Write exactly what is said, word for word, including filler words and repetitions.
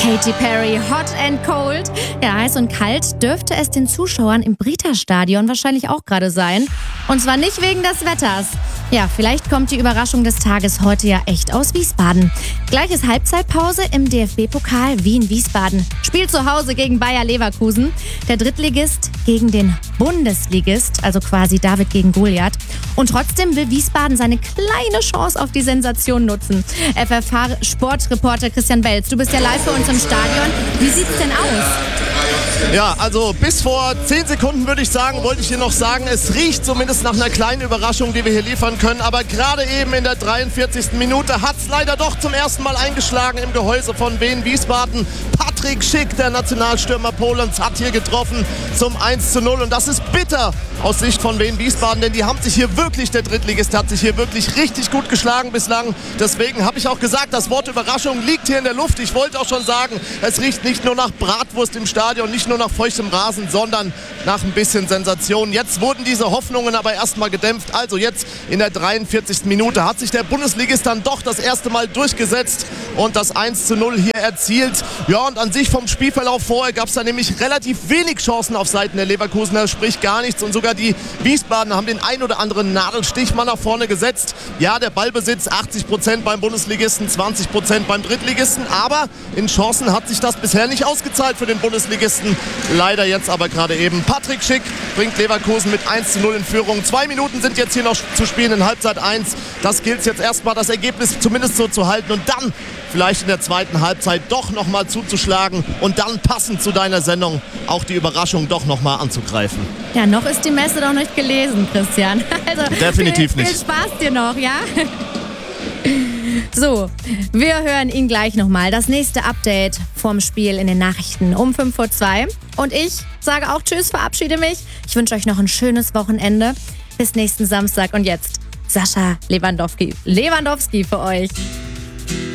Katy Perry, Hot and Cold. Ja, heiß und kalt dürfte es den Zuschauern im Brita-Stadion wahrscheinlich auch gerade sein. Und zwar nicht wegen des Wetters. Ja, vielleicht kommt die Überraschung des Tages heute ja echt aus Wiesbaden. Gleich ist Halbzeitpause im D F B-Pokal Wien-Wiesbaden. Spielt zu Hause gegen Bayer Leverkusen. Der Drittligist gegen den Bundesligist, also quasi David gegen Goliath. Und trotzdem will Wiesbaden seine kleine Chance auf die Sensation nutzen. F F H-Sportreporter Christian Belz, du bist ja live für uns im Stadion. Wie sieht's denn aus? Ja, also bis vor zehn Sekunden würde ich sagen, wollte ich hier noch sagen, es riecht zumindest nach einer kleinen Überraschung, die wir hier liefern können. Aber gerade eben in der dreiundvierzigsten Minute hat es leider doch zum ersten Mal eingeschlagen im Gehäuse von Wien Wiesbaden. Patrick Schick, der Nationalstürmer Polens, hat hier getroffen zum eins zu null. Und das ist bitter aus Sicht von Wien Wiesbaden, denn die haben sich hier wirklich, der Drittligist hat sich hier wirklich richtig gut geschlagen bislang. Deswegen habe ich auch gesagt, das Wort Überraschung liegt hier in der Luft. Ich wollte auch schon sagen, es riecht nicht nur nach Bratwurst im Stadion, nicht nur nach feuchtem Rasen, sondern nach ein bisschen Sensation. Jetzt wurden diese Hoffnungen aber erstmal gedämpft. Also jetzt in der dreiundvierzigsten Minute hat sich der Bundesligist dann doch das erste Mal durchgesetzt und das eins zu null hier erzielt. Ja, und an sich vom Spielverlauf vorher gab es da nämlich relativ wenig Chancen auf Seiten der Leverkusener, sprich gar nichts. Und sogar die Wiesbadener haben den ein oder anderen Nadelstich mal nach vorne gesetzt. Ja, der Ballbesitz achtzig Prozent beim Bundesligisten, zwanzig Prozent beim Drittligisten. Aber in Chancen hat sich das bisher nicht ausgezahlt für den Bundesligisten. Leider jetzt aber gerade eben. Patrick Schick bringt Leverkusen mit eins zu null in Führung. Zwei Minuten sind jetzt hier noch zu spielen in Halbzeit eins. Das gilt jetzt erstmal, das Ergebnis zumindest so zu halten und dann vielleicht in der zweiten Halbzeit doch nochmal zuzuschlagen und dann passend zu deiner Sendung auch die Überraschung doch nochmal anzugreifen. Ja, noch ist die Messe doch nicht gelesen, Christian. Also, definitiv viel, nicht. Viel Spaß dir noch, ja? So, wir hören ihn gleich nochmal. Das nächste Update vom Spiel in den Nachrichten um fünf vor zwei. Und ich sage auch Tschüss, verabschiede mich. Ich wünsche euch noch ein schönes Wochenende. Bis nächsten Samstag. Und jetzt Sascha Lewandowski. Lewandowski für euch.